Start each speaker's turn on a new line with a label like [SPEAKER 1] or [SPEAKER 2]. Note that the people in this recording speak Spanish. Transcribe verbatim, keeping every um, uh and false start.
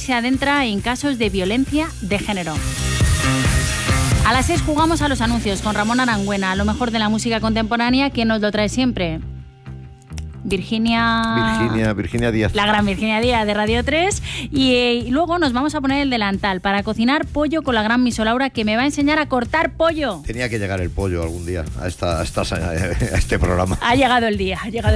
[SPEAKER 1] se adentra en casos de violencia de género. A las seis jugamos a los anuncios con Ramón Arangüena, lo mejor de la música contemporánea, que nos lo trae siempre. Virginia...
[SPEAKER 2] Virginia, Virginia Díaz.
[SPEAKER 1] La gran Virginia Díaz de Radio tres. Y, eh, y luego nos vamos a poner el delantal para cocinar pollo con la gran Miso Laura, que me va a enseñar a cortar pollo.
[SPEAKER 2] Tenía que llegar el pollo algún día a, esta, a, esta, a este programa.
[SPEAKER 1] Ha llegado el día, ha llegado